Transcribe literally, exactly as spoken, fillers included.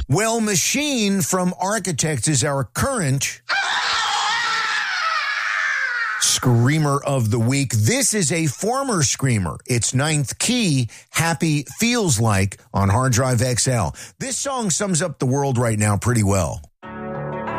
Well, Machine from Architects is our current Screamer of the Week. This is a former Screamer. It's Ninth Key, Happy Feels Like on Hard Drive X L. This song sums up the world right now pretty well.